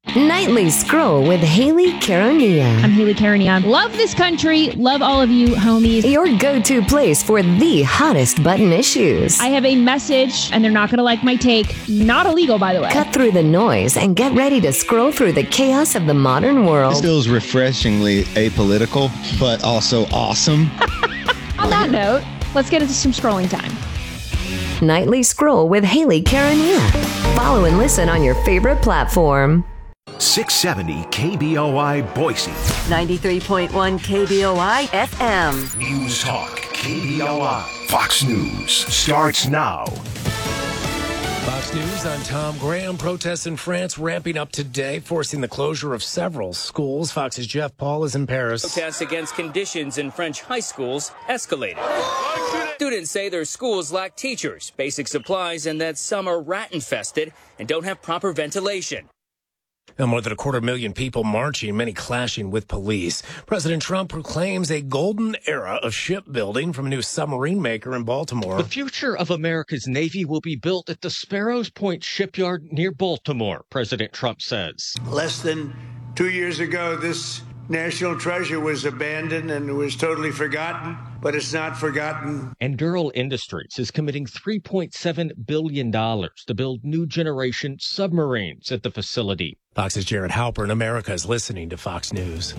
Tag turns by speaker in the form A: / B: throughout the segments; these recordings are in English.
A: Nightly Scroll with Haley Karania.
B: I'm Haley Karania. Love this country. Love all of you, homies.
A: Your go-to place for the hottest button issues.
B: I have a message, and they're not going to like my take. Not illegal, by the way.
A: Cut through the noise and get ready to scroll through the chaos of the modern world.
C: This feels refreshingly apolitical, but also awesome.
B: On that note, let's get into some scrolling time.
A: Nightly Scroll with Haley Karania. Follow and listen on your favorite platform.
D: 670 KBOI Boise.
E: 93.1 KBOI FM.
D: News Talk KBOI. Fox News starts now.
F: Fox News, I'm Tom Graham. Protests in France ramping up today, forcing the closure of several schools. Fox's Jeff Paul is in Paris.
G: Protests against conditions in French high schools escalated. Students say their schools lack teachers, basic supplies, and that some are rat-infested and don't have proper ventilation.
F: And more than 250,000 people marching, many clashing with police. President Trump proclaims a golden era of shipbuilding from a new submarine maker in Baltimore.
H: The future of America's Navy will be built at the Sparrows Point shipyard near Baltimore, President Trump says.
I: Less than 2 years ago, this national treasure was abandoned and was totally forgotten, but it's not forgotten.
H: And Durrell Industries is committing $3.7 billion to build new generation submarines at the facility.
F: Fox's Jared Halpern. America is listening to Fox News.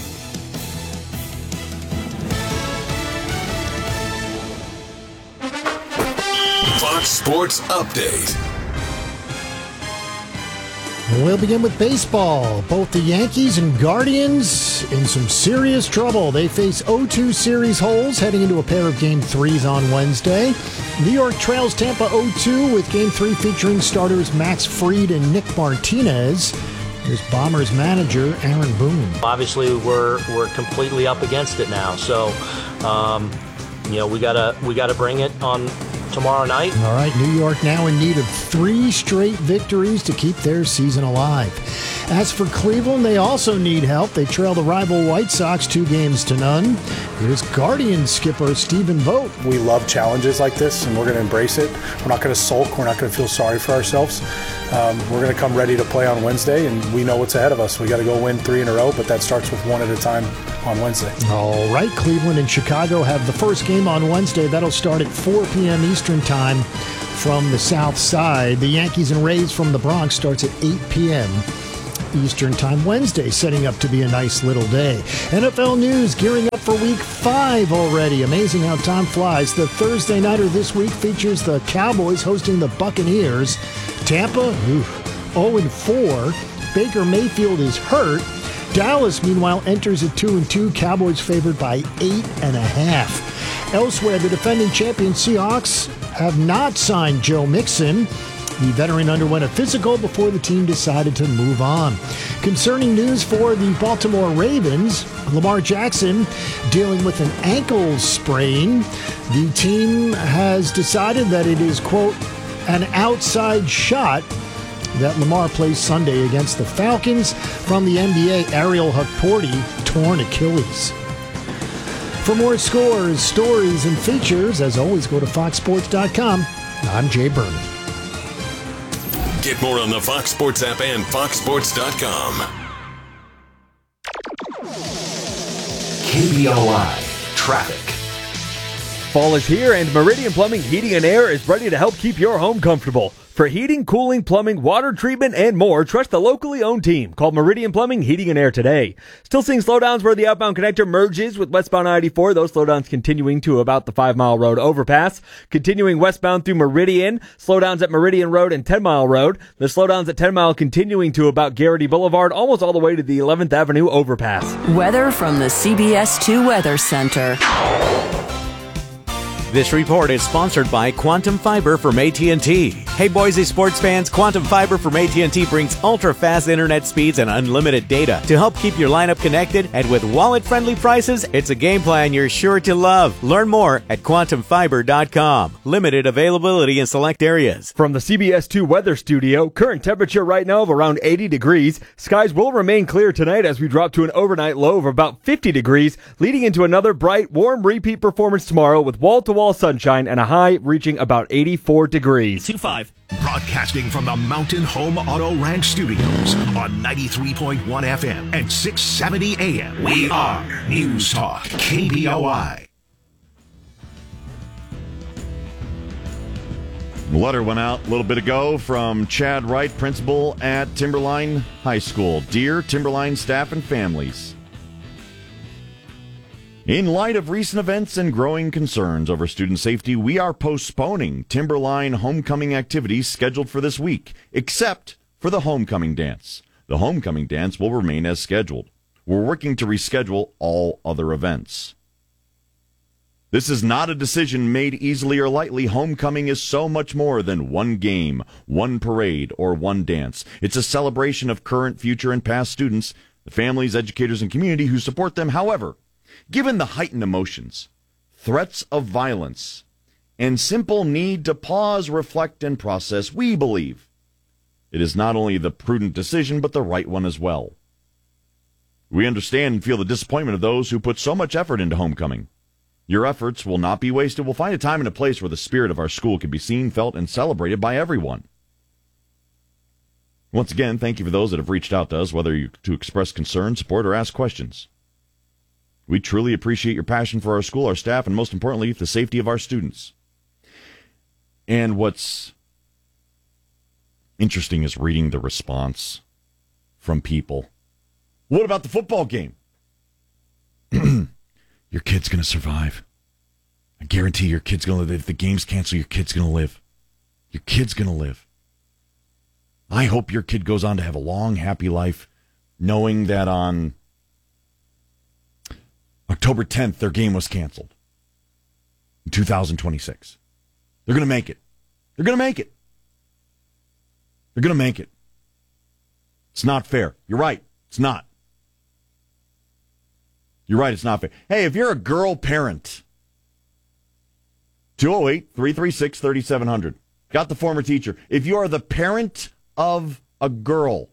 D: Fox Sports Update.
J: We'll begin with baseball. Both the Yankees and Guardians in some serious trouble. They face 0-2 series holes heading into a pair of Game 3s on Wednesday. New York trails Tampa 0-2 with Game 3 featuring starters Max Fried and Nick Martinez. Here's Bombers manager Aaron Boone.
K: Obviously, we're completely up against it now. So, we gotta bring it on tomorrow night.
J: All right, New York now in need of 3 straight victories to keep their season alive. As for Cleveland, they also need help. They trail the rival White Sox 2-0. Here's Guardians skipper Stephen Vogt.
L: We love challenges like this, and we're going to embrace it. We're not going to sulk. We're not going to feel sorry for ourselves. We're going to come ready to play on Wednesday, and we know what's ahead of us. We got to go win 3 in a row, but that starts with 1 at a time on Wednesday.
J: All right, Cleveland and Chicago have the first game on Wednesday. That'll start at 4 p.m. Eastern Time from the South Side. The Yankees and Rays from the Bronx starts at 8 p.m. Eastern Time Wednesday, setting up to be a nice little day. NFL news gearing up for Week 5 already. Amazing how time flies. The Thursday nighter this week features the Cowboys hosting the Buccaneers. Tampa, 0-4. Baker Mayfield is hurt. Dallas, meanwhile, enters at 2-2. Cowboys favored by 8.5. Elsewhere, the defending champion Seahawks have not signed Joe Mixon. The veteran underwent a physical before the team decided to move on. Concerning news for the Baltimore Ravens, Lamar Jackson dealing with an ankle sprain. The team has decided that it is, quote, an outside shot that Lamar plays Sunday against the Falcons. From the NBA, Ariel Hukporti, torn Achilles. For more scores, stories, and features, as always, go to foxsports.com. I'm Jay Berman.
D: Get more on the Fox Sports app and foxsports.com. KBOI Traffic.
M: Fall is here, and Meridian Plumbing, Heating, and Air is ready to help keep your home comfortable. For heating, cooling, plumbing, water treatment, and more, trust the locally owned team. Call Meridian Plumbing, Heating, and Air today. Still seeing slowdowns where the outbound connector merges with westbound I-84. Those slowdowns continuing to about the 5 Mile Road overpass. Continuing westbound through Meridian. Slowdowns at Meridian Road and 10 Mile Road. The slowdowns at 10 Mile continuing to about Garrity Boulevard, almost all the way to the 11th Avenue overpass.
E: Weather from the CBS 2 Weather Center.
N: This report is sponsored by Quantum Fiber from AT&T. Hey Boise sports fans, Quantum Fiber from AT&T brings ultra-fast internet speeds and unlimited data to help keep your lineup connected, and with wallet-friendly prices, it's a game plan you're sure to love. Learn more at quantumfiber.com. Limited availability in select areas.
M: From the CBS 2 Weather Studio, current temperature right now of around 80 degrees. Skies will remain clear tonight as we drop to an overnight low of about 50 degrees, leading into another bright, warm repeat performance tomorrow with wall-to-wall wall-to-wall sunshine and a high reaching about 84 degrees.
O: 2-5.
D: Broadcasting from the Mountain Home Auto Ranch Studios on 93.1 FM and 670 AM. We are News Talk KBOI.
P: The letter went out a little bit ago from Chad Wright, principal at Timberline High School. Dear Timberline staff and families, in light of recent events and growing concerns over student safety, we are postponing Timberline homecoming activities scheduled for this week, except for the homecoming dance. The homecoming dance will remain as scheduled. We're working to reschedule all other events. This is not a decision made easily or lightly. Homecoming is so much more than one game, one parade, or one dance. It's a celebration of current, future, and past students, the families, educators, and community who support them. However, given the heightened emotions, threats of violence, and simple need to pause, reflect, and process, we believe it is not only the prudent decision, but the right one as well. We understand and feel the disappointment of those who put so much effort into homecoming. Your efforts will not be wasted. We'll find a time and a place where the spirit of our school can be seen, felt, and celebrated by everyone. Once again, thank you for those that have reached out to us, whether to express concern, support, or ask questions. We truly appreciate your passion for our school, our staff, and most importantly, the safety of our students. And what's interesting is reading the response from people. What about the football game? Your kid's going to survive. I guarantee your kid's going to live. If the game's canceled, your kid's going to live. Your kid's going to live. I hope your kid goes on to have a long, happy life, knowing that on October 10th, their game was canceled in 2026. They're going to make it. They're going to make it. They're going to make it. It's not fair. You're right. It's not. You're right, it's not fair. Hey, if you're a girl parent, 208-336-3700. Got the former teacher. If you are the parent of a girl,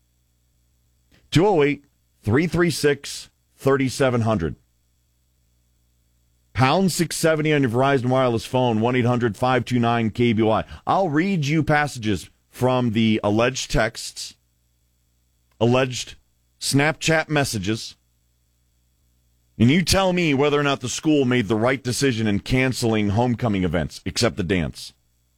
P: 208-336-3700. Pound 670 on your Verizon Wireless phone, 1-800-529-KBOI. I'll read you passages from the alleged texts, alleged Snapchat messages, and you tell me whether or not the school made the right decision in canceling homecoming events, except the dance.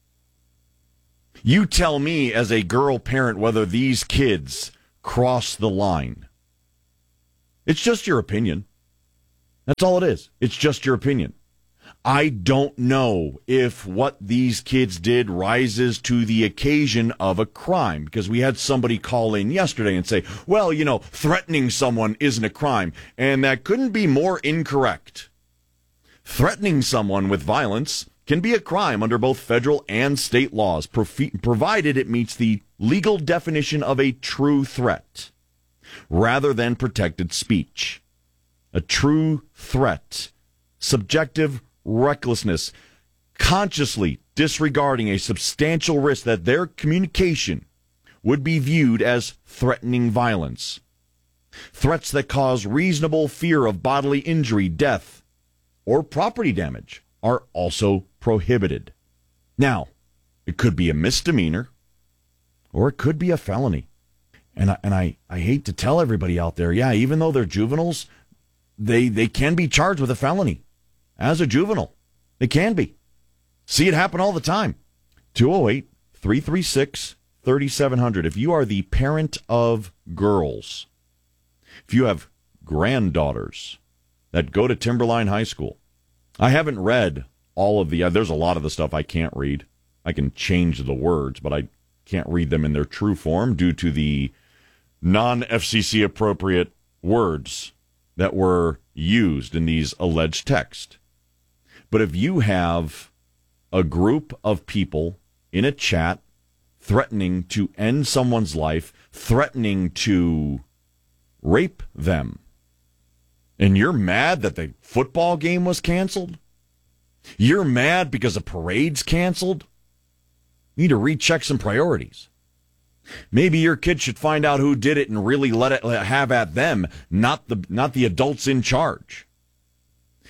P: You tell me as a girl parent whether these kids cross the line. It's just your opinion. That's all it is. It's just your opinion. I don't know if what these kids did rises to the occasion of a crime, because we had somebody call in yesterday and say, well, you know, threatening someone isn't a crime, and that couldn't be more incorrect. Threatening someone with violence can be a crime under both federal and state laws, provided it meets the legal definition of a true threat, rather than protected speech. A true threat, subjective recklessness, consciously disregarding a substantial risk that their communication would be viewed as threatening violence. Threats that cause reasonable fear of bodily injury, death, or property damage are also prohibited. Now, it could be a misdemeanor, or it could be a felony. And I hate to tell everybody out there, yeah, even though they're juveniles, they can be charged with a felony. As a juvenile, they can be. See it happen all the time. 208-336-3700. If you are the parent of girls, if you have granddaughters that go to Timberline High School, I haven't read all of the, there's a lot of the stuff I can't read. I can change the words, but I can't read them in their true form due to the non-FCC appropriate words that were used in these alleged texts. But if you have a group of people in a chat threatening to end someone's life, threatening to rape them, and you're mad that the football game was canceled, you're mad because a parade's canceled, you need to recheck some priorities. Maybe your kid should find out who did it and really let it have at them, not the adults in charge.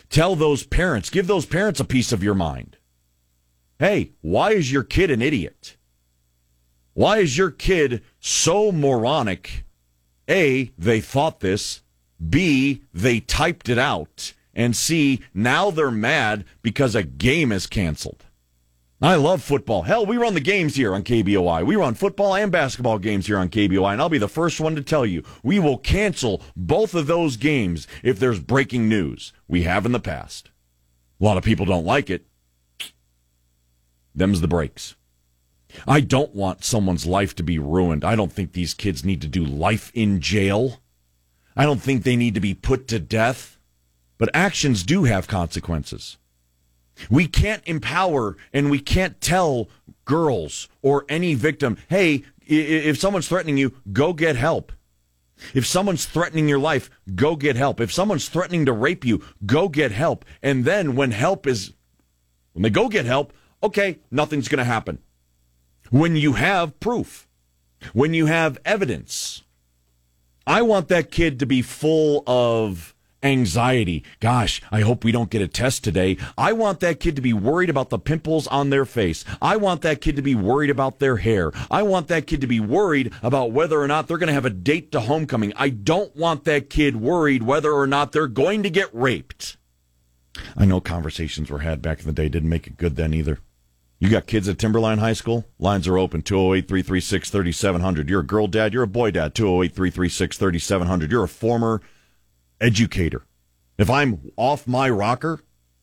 P: Tell those parents, give those parents a piece of your mind. Hey, why is your kid an idiot? Why is your kid so moronic? A, they thought this. B, they typed it out. And C, now they're mad because a game is canceled. I love football. Hell, we run the games here on KBOI. We run football and basketball games here on KBOI, and I'll be the first one to tell you, we will cancel both of those games if there's breaking news. We have in the past. A lot of people don't like it. Them's the breaks. I don't want someone's life to be ruined. I don't think these kids need to do life in jail. I don't think they need to be put to death. But actions do have consequences. We can't empower and we can't tell girls or any victim, hey, if someone's threatening you, go get help. If someone's threatening your life, go get help. If someone's threatening to rape you, go get help. And then when they go get help, okay, nothing's going to happen. When you have proof, when you have evidence, I want that kid to be full of anxiety. Gosh, I hope we don't get a test today. I want that kid to be worried about the pimples on their face. I want that kid to be worried about their hair. I want that kid to be worried about whether or not they're going to have a date to homecoming. I don't want that kid worried whether or not they're going to get raped. I know conversations were had back in the day didn't make it good then either. You got kids at Timberline High School? Lines are open, 208-336-3700. You're a girl dad, you're a boy dad, 208-336-3700. You're a former educator. If I'm off my rocker,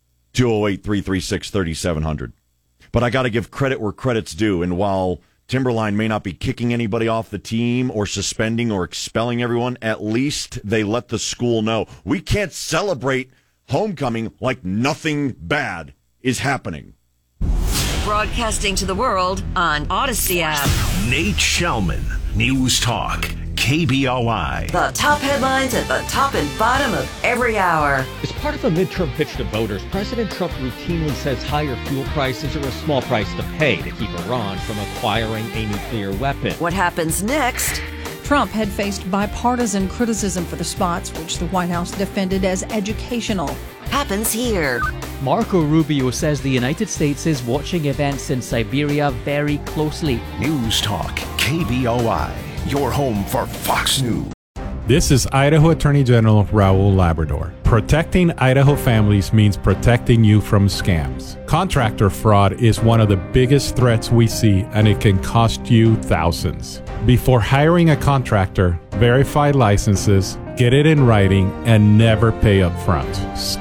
P: 208-336-3700. But I got to give credit where credit's due. And while Timberline may not be kicking anybody off the team or suspending or expelling everyone, at least they let the school know we can't celebrate homecoming like nothing bad is happening.
E: Broadcasting to the world on Odyssey app.
D: Nate Shellman, News Talk, KBOI.
E: The top headlines at the top and bottom of every hour.
H: As part of a midterm pitch to voters, President Trump routinely says higher fuel prices are a small price to pay to keep Iran from acquiring a nuclear weapon.
E: What happens next?
O: Trump had faced bipartisan criticism for the spots, which the White House defended as educational.
E: Happens here.
Q: Marco Rubio says the United States is watching events in Siberia very closely.
D: News Talk, KBOI, your home for Fox News.
R: This is Idaho Attorney General Raul Labrador. Protecting Idaho families means protecting you from scams. Contractor fraud is one of the biggest threats we see, and it can cost you thousands. Before hiring a contractor, verify licenses, get it in writing, and never pay up front.